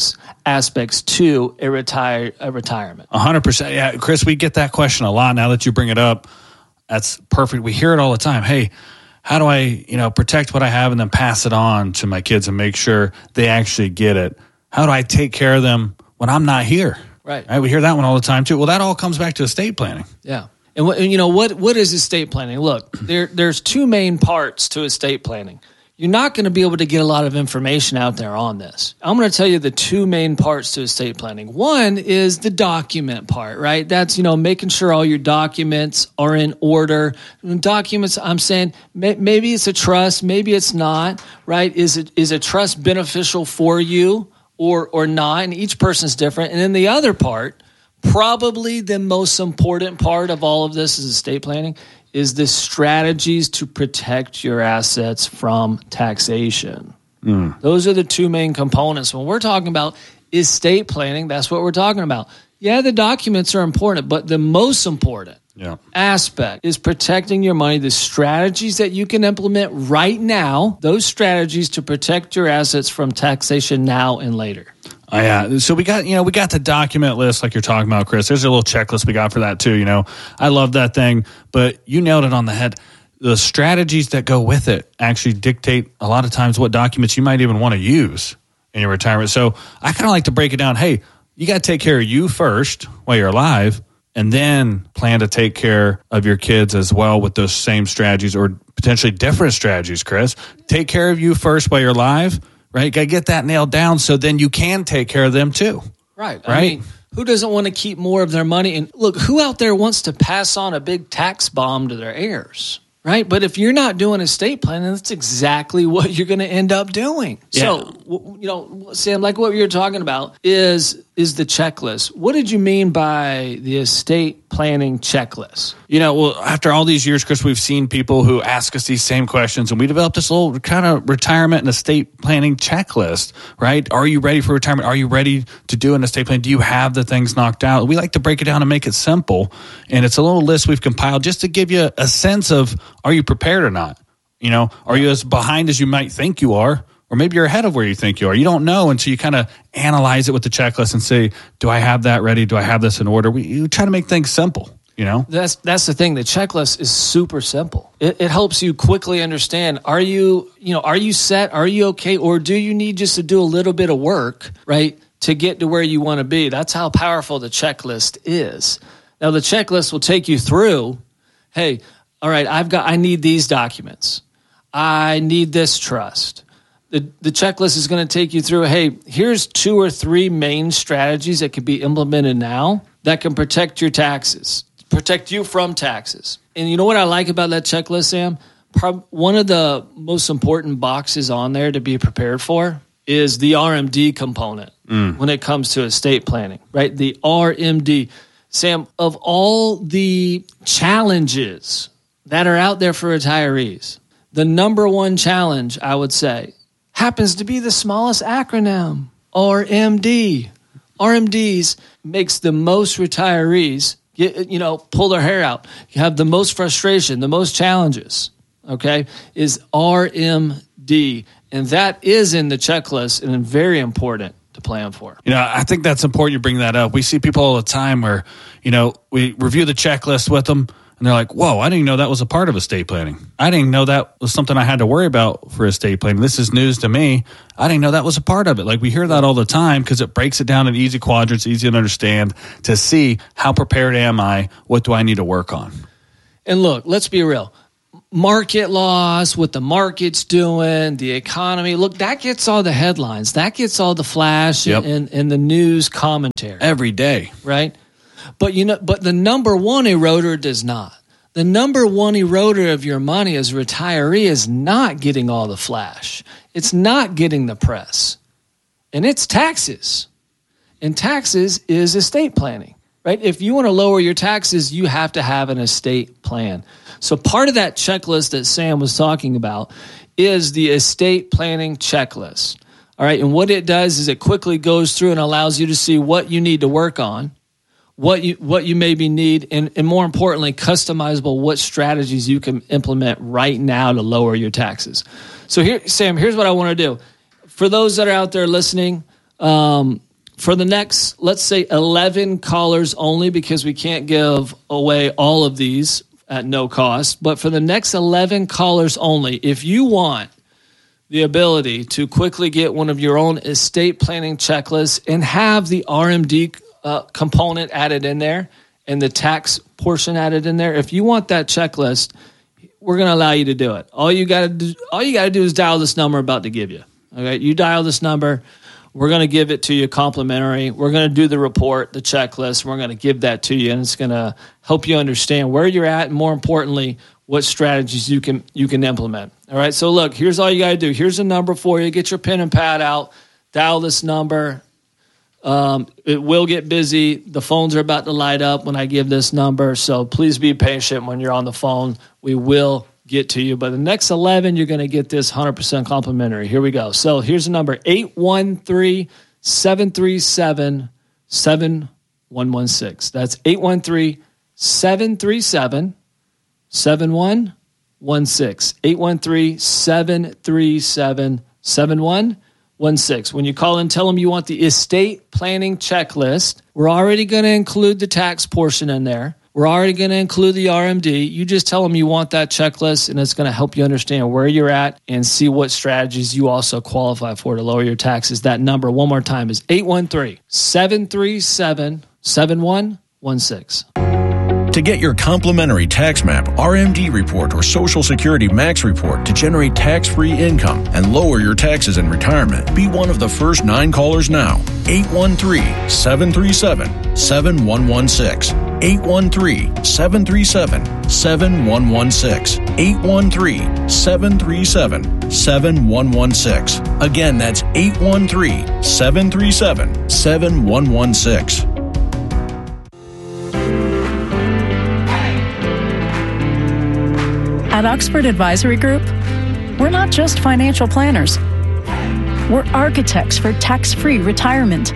[SPEAKER 9] aspects to a retirement.
[SPEAKER 10] 100%. Yeah, Chris, we get that question a lot. Now that you bring it up, that's perfect. We hear it all the time. Hey, how do I, protect what I have and then pass it on to my kids and make sure they actually get it? How do I take care of them when I'm not here?
[SPEAKER 9] Right.
[SPEAKER 10] We hear that one all the time too. Well, that all comes back to estate planning.
[SPEAKER 9] Yeah. And what is estate planning? Look, there's two main parts to estate planning. You're not going to be able to get a lot of information out there on this. I'm going to tell you the two main parts to estate planning. One is the document part, right? That's, making sure all your documents are in order. And documents, I'm saying maybe it's a trust, maybe it's not, right? Is a trust beneficial for you or not? And each person's different. And then the other part, probably the most important part of all of this is estate planning, is the strategies to protect your assets from taxation. Those are the two main components. When we're talking about estate planning, that's what we're talking about. Yeah, the documents are important, but the most important aspect is protecting your money, the strategies that you can implement right now, those strategies to protect your assets from taxation now and later.
[SPEAKER 10] Yeah. So we got the document list like you're talking about, Chris. There's a little checklist we got for that too. I love that thing, but you nailed it on the head. The strategies that go with it actually dictate a lot of times what documents you might even want to use in your retirement. So I kind of like to break it down. Hey, you got to take care of you first while you're alive, and then plan to take care of your kids as well with those same strategies or potentially different strategies, Chris. Take care of you first while you're alive. Right, got to get that nailed down so then you can take care of them too.
[SPEAKER 9] Right. I mean, who doesn't want to keep more of their money? And look, who out there wants to pass on a big tax bomb to their heirs? Right. But if you're not doing estate planning, that's exactly what you're going to end up doing. Yeah. So, Sam, like what you're talking about is the checklist. What did you mean by the estate planning checklist?
[SPEAKER 10] After all these years, Chris, we've seen people who ask us these same questions, and we developed this little kind of retirement and estate planning checklist, right? Are you ready for retirement? Are you ready to do an estate plan? Do you have the things knocked out? We like to break it down and make it simple, and it's a little list we've compiled just to give you a sense of, are you prepared or not? Are you as behind as you might think you are? Or maybe you're ahead of where you think you are. You don't know until you kind of analyze it with the checklist and say, do I have that ready? Do I have this in order? We try to make things simple,
[SPEAKER 9] That's the thing. The checklist is super simple. It helps you quickly understand, are you set? Are you okay? Or do you need just to do a little bit of work, right, to get to where you want to be? That's how powerful the checklist is. Now, the checklist will take you through, hey, all right, I need these documents. I need this trust. The checklist is going to take you through, hey, here's 2 or 3 main strategies that can be implemented now that can protect your taxes, protect you from taxes. And you know what I like about that checklist, Sam? One of the most important boxes on there to be prepared for is the RMD component when it comes to estate planning, right? The RMD. Sam, of all the challenges that are out there for retirees, the number one challenge, I would say, happens to be the smallest acronym, RMD. RMDs makes the most retirees pull their hair out. You have the most frustration, the most challenges, okay, is RMD. And that is in the checklist and very important. to plan for.
[SPEAKER 10] I think that's important you bring that up. We see people all the time where, we review the checklist with them and they're like, whoa, I didn't know that was a part of estate planning. I didn't know that was something I had to worry about for estate planning. This is news to me. I didn't know that was a part of it. Like we hear that all the time because it breaks it down in easy quadrants, easy to understand, to see how prepared am I? What do I need to work on?
[SPEAKER 9] And look, let's be real. Market loss, what the market's doing, the economy. Look, that gets all the headlines. That gets all the flash and the news commentary.
[SPEAKER 10] Every day.
[SPEAKER 9] Right? But the number one eroder does not. The number one eroder of your money as a retiree is not getting all the flash. It's not getting the press. And it's taxes. And taxes is estate planning. Right? If you want to lower your taxes, you have to have an estate plan. So part of that checklist that Sam was talking about is the estate planning checklist. All right. And what it does is it quickly goes through and allows you to see what you need to work on, what you maybe need, and more importantly, customizable what strategies you can implement right now to lower your taxes. So here, Sam, here's what I want to do. For those that are out there listening, for the next, let's say 11 callers only, because we can't give away all of these at no cost. But for the next 11 callers only, if you want the ability to quickly get one of your own estate planning checklists and have the RMD component added in there and the tax portion added in there, if you want that checklist, we're going to allow you to do it. All you got to do is dial this number I'm about to give you. Okay, you dial this number. We're going to give it to you complimentary. We're going to do the report, the checklist. We're going to give that to you, and it's going to help you understand where you're at, and more importantly, what strategies you can implement. All right. So look, here's all you got to do. Here's a number for you. Get your pen and pad out. Dial this number. It will get busy. The phones are about to light up when I give this number, so please be patient when you're on the phone. We will get to you. But the next 11, you're going to get this 100% complimentary. Here we go. So here's the number, 813-737-7116. That's 813-737-7116. 813-737-7116. When you call in, tell them you want the estate planning checklist. We're already going to include the tax portion in there. We're already going to include the RMD. You just tell them you want that checklist, and it's going to help you understand where you're at and see what strategies you also qualify for to lower your taxes. That number, one more time, is 813-737-7116.
[SPEAKER 11] To get your complimentary tax map, RMD report, or Social Security Max report to generate tax-free income and lower your taxes in retirement, be one of the first 9 callers now. 813-737-7116. 813-737-7116. 813-737-7116. Again, that's 813-737-7116.
[SPEAKER 12] At Oxford Advisory Group, we're not just financial planners. We're architects for tax-free retirement.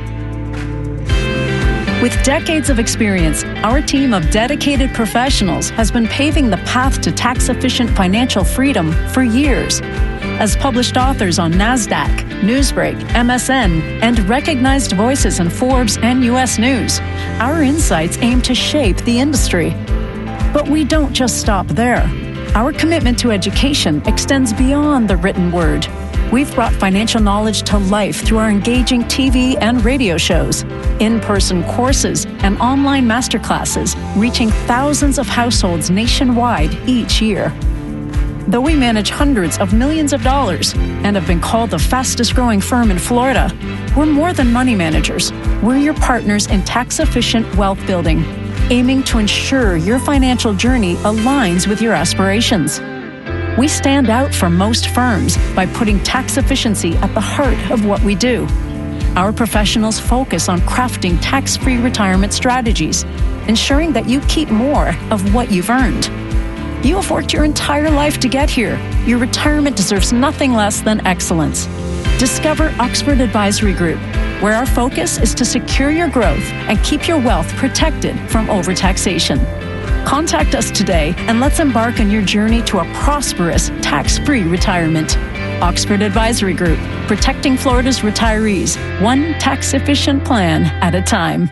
[SPEAKER 12] With decades of experience, our team of dedicated professionals has been paving the path to tax-efficient financial freedom for years. As published authors on NASDAQ, Newsbreak, MSN, and recognized voices in Forbes and U.S. News, our insights aim to shape the industry. But we don't just stop there. Our commitment to education extends beyond the written word. We've brought financial knowledge to life through our engaging TV and radio shows, in-person courses, and online masterclasses, reaching thousands of households nationwide each year. Though we manage hundreds of millions of dollars and have been called the fastest-growing firm in Florida, we're more than money managers. We're your partners in tax-efficient wealth building, aiming to ensure your financial journey aligns with your aspirations. We stand out from most firms by putting tax efficiency at the heart of what we do. Our professionals focus on crafting tax-free retirement strategies, ensuring that you keep more of what you've earned. You have worked your entire life to get here. Your retirement deserves nothing less than excellence. Discover Oxford Advisory Group, where our focus is to secure your growth and keep your wealth protected from overtaxation. Contact us today and let's embark on your journey to a prosperous, tax-free retirement. Oxford Advisory Group, protecting Florida's retirees, one tax-efficient plan at a time.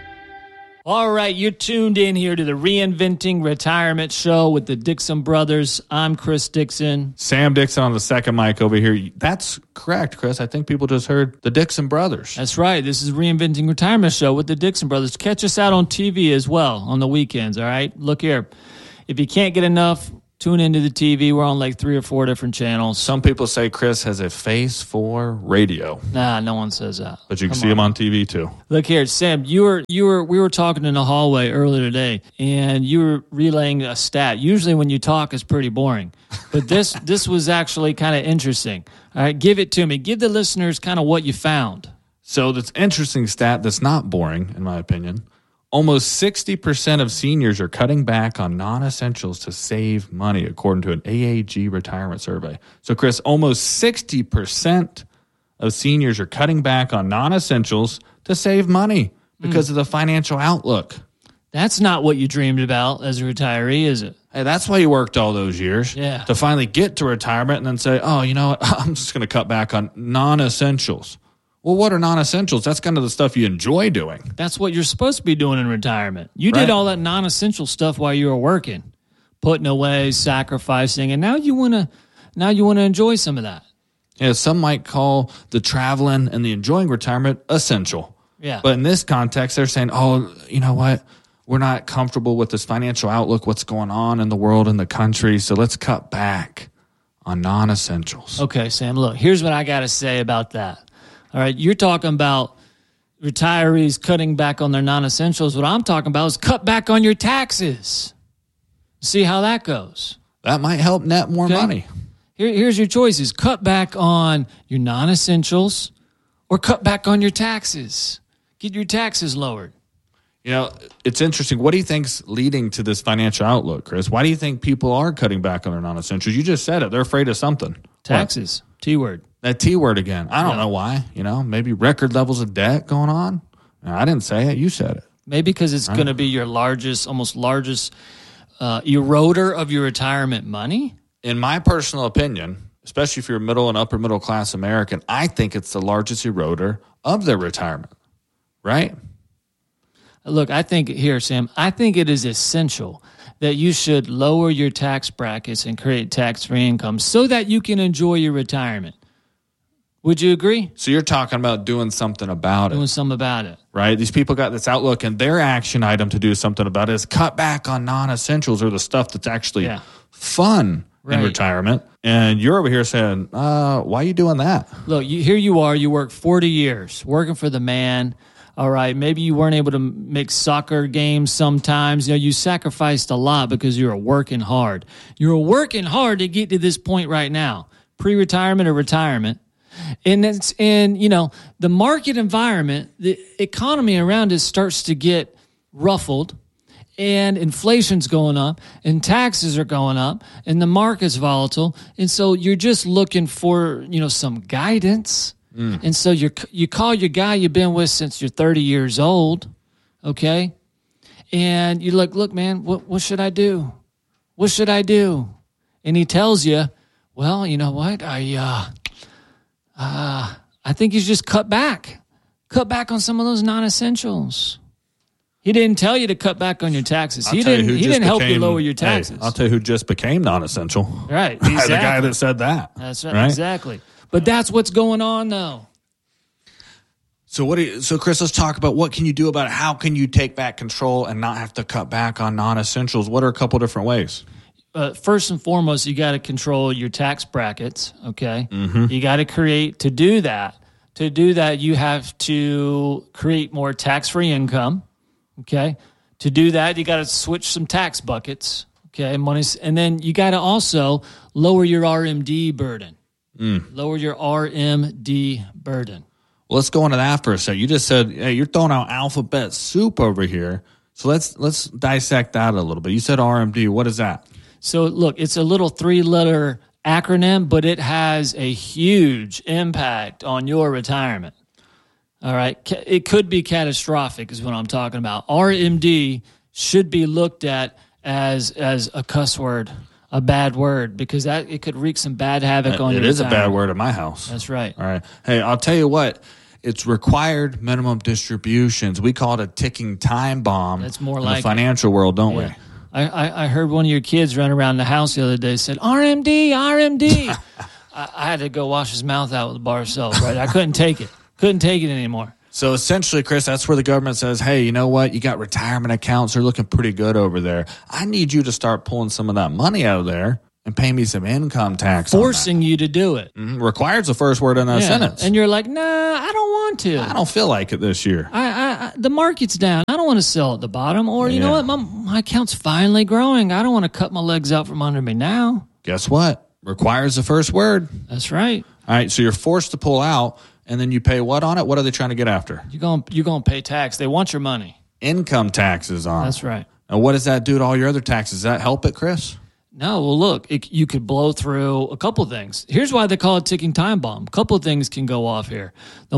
[SPEAKER 9] All right, you're tuned in here to the Reinventing Retirement Show with the Dixon Brothers. I'm Chris Dixon.
[SPEAKER 10] Sam Dixon on the second mic over here. That's correct, Chris. I think people just heard the Dixon Brothers.
[SPEAKER 9] That's right. This is Reinventing Retirement Show with the Dixon Brothers. Catch us out on TV as well on the weekends, all right? Look here. If you can't get enough, tune into the TV. We're on like 3 or 4 different channels.
[SPEAKER 10] Some people say Chris has a face for radio.
[SPEAKER 9] Nah, no one says that.
[SPEAKER 10] But you can see him on TV too.
[SPEAKER 9] Look here, Sam, we were talking in the hallway earlier today, and you were relaying a stat. Usually when you talk, it's pretty boring. But this was actually kind of interesting. All right, give it to me. Give the listeners kind of what you found.
[SPEAKER 10] So this interesting stat that's not boring, in my opinion. Almost 60% of seniors are cutting back on non-essentials to save money, according to an AAG retirement survey. So, Chris, almost 60% of seniors are cutting back on non-essentials to save money because of the financial outlook.
[SPEAKER 9] That's not what you dreamed about as a retiree, is it?
[SPEAKER 10] Hey, that's why you worked all those years.
[SPEAKER 9] Yeah.
[SPEAKER 10] To finally get to retirement and then say, oh, you know what? I'm just going to cut back on non-essentials. Well, what are non-essentials? That's kind of the stuff you enjoy doing.
[SPEAKER 9] That's what you're supposed to be doing in retirement. You did all that non-essential stuff while you were working, putting away, sacrificing, and now you want to enjoy some of that.
[SPEAKER 10] Yeah, some might call the traveling and the enjoying retirement essential.
[SPEAKER 9] Yeah.
[SPEAKER 10] But in this context, they're saying, oh, you know what? We're not comfortable with this financial outlook, what's going on in the world and the country, so let's cut back on non-essentials.
[SPEAKER 9] Okay, Sam, look, here's what I got to say about that. All right, you're talking about retirees cutting back on their non-essentials. What I'm talking about is cut back on your taxes. See how that goes.
[SPEAKER 10] That might help net more money.
[SPEAKER 9] Here's your choices. Cut back on your non-essentials or cut back on your taxes. Get your taxes lowered.
[SPEAKER 10] You know, it's interesting. What do you think's leading to this financial outlook, Chris? Why do you think people are cutting back on their non-essentials? You just said it. They're afraid of something.
[SPEAKER 9] Taxes. What? T-word.
[SPEAKER 10] That T-word again. I don't know why. You know, maybe record levels of debt going on. I didn't say it. You said it.
[SPEAKER 9] Maybe because it's going to be your largest eroder of your retirement money.
[SPEAKER 10] In my personal opinion, especially if you're a middle and upper middle class American, I think it's the largest eroder of their retirement. Right?
[SPEAKER 9] Look, I think here, Sam, I think it is essential that you should lower your tax brackets and create tax-free income so that you can enjoy your retirement. Would you agree?
[SPEAKER 10] So you're talking about doing something about it.
[SPEAKER 9] Doing something about it.
[SPEAKER 10] Right? These people got this outlook, and their action item to do something about it is cut back on non-essentials or the stuff that's actually fun in retirement. And you're over here saying, why are you doing that?
[SPEAKER 9] Look, here you are. You work 40 years working for the man. All right, maybe you weren't able to make soccer games sometimes. You know, you sacrificed a lot because you were working hard. You were working hard to get to this point right now, pre-retirement or retirement. And you know, the market environment, the economy around us starts to get ruffled, and inflation's going up, and taxes are going up, and the market's volatile, and so you're just looking for, you know, some guidance. And so you call your guy you've been with since you're 30 years old, okay? And you're like, look, man, what should I do? What should I do? And he tells you, well, you know what? I think you should just cut back on some of those non-essentials. He didn't tell you to cut back on your taxes. He didn't help you lower your taxes.
[SPEAKER 10] Hey, I'll tell you who just became non-essential.
[SPEAKER 9] Right, exactly.
[SPEAKER 10] The guy that said that.
[SPEAKER 9] That's right, exactly. But that's what's going on, though.
[SPEAKER 10] So Chris, let's talk about what can you do about it. How can you take back control and not have to cut back on non-essentials? What are a couple different ways?
[SPEAKER 9] First and foremost, you got to control your tax brackets, okay?
[SPEAKER 10] Mm-hmm.
[SPEAKER 9] You got to create, to do that, you have to create more tax-free income, okay? To do that, you got to switch some tax buckets, okay? And then you got to also lower your RMD burden. Lower your RMD burden.
[SPEAKER 10] Well, let's go into that for a second. You just said, hey, you're throwing out alphabet soup over here. So let's dissect that a little bit. You said RMD. What is that?
[SPEAKER 9] So look, it's a little 3-letter acronym, but it has a huge impact on your retirement. All right. It could be catastrophic is what I'm talking about. RMD should be looked at as a cuss word. a bad word because it could wreak some bad havoc on your
[SPEAKER 10] It is a
[SPEAKER 9] retirement.
[SPEAKER 10] bad word at my house.
[SPEAKER 9] That's right.
[SPEAKER 10] All right. Hey, I'll tell you what. It's required minimum distributions. We call it a ticking time bomb.
[SPEAKER 9] That's more
[SPEAKER 10] in
[SPEAKER 9] like
[SPEAKER 10] the financial world, don't we?
[SPEAKER 9] I heard one of your kids run around the house the other day said, RMD, RMD. I had to go wash his mouth out with a bar of soap, right? I couldn't take it. Couldn't take it anymore.
[SPEAKER 10] So essentially, Chris, that's where the government says, hey, you know what? You got retirement accounts. They're looking pretty good over there. I need you to start pulling some of that money out of there and pay me some income tax.
[SPEAKER 9] Forcing you to do it.
[SPEAKER 10] Mm-hmm. Required's the first word in that sentence.
[SPEAKER 9] And you're like, nah, I don't want to.
[SPEAKER 10] I don't feel like it this year.
[SPEAKER 9] The market's down. I don't want to sell at the bottom. Or, you know what? My account's finally growing. I don't want to cut my legs out from under me now.
[SPEAKER 10] Guess what? Required's the first word.
[SPEAKER 9] That's right.
[SPEAKER 10] All right, so you're forced to pull out, and then you pay what on it? What are they trying to get after?
[SPEAKER 9] You're going to pay tax. They want your money.
[SPEAKER 10] Income taxes on.
[SPEAKER 9] That's right.
[SPEAKER 10] And what does that do to all your other taxes? Does that help it, Chris?
[SPEAKER 9] No, well, look, you could blow through a couple things. Here's why they call it ticking time bomb. A couple of things can go off here.